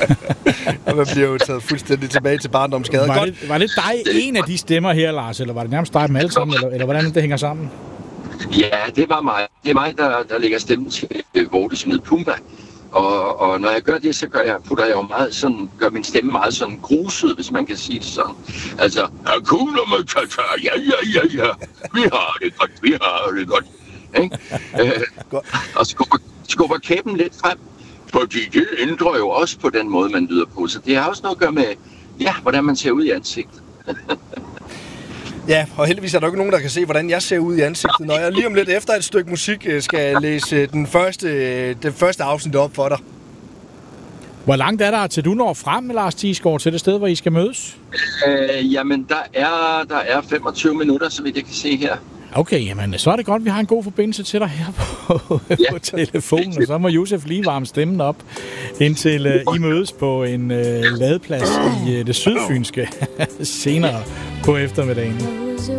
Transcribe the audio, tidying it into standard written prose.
Og man bliver jo taget fuldstændig tilbage til barndomsgade. Var det dig en af de stemmer her, Lars, eller var det nærmest dig dem alle sammen, eller hvordan det hænger sammen? Ja, det var mig. Det er mig, der lægger stemmen til Vortes med Pumba. Og når jeg gør det, putter jeg jo meget sådan, gør min stemme meget sådan gruset, hvis man kan sige det sådan. Altså, Hakuna Matata, ja, vi har det godt, ikke? Og skubber kæben lidt frem, fordi det ændrer jo også på den måde, man lyder på. Så det har også noget at gøre med, hvordan man ser ud i ansigtet. Ja, og heldigvis er der jo ikke nogen, der kan se, hvordan jeg ser ud i ansigtet, når jeg lige om lidt efter et stykke musik skal læse den første afsnit op for dig. Hvor langt er der til du når frem, Lars Thiesgaard, til det sted, hvor I skal mødes? Jamen, der er 25 minutter, så vidt jeg kan se her. Okay, jamen, så er det godt, vi har en god forbindelse til dig her på telefonen, og så må Josef lige varme stemmen op, indtil I mødes på en ladeplads i det sydfynske senere på eftermiddagen.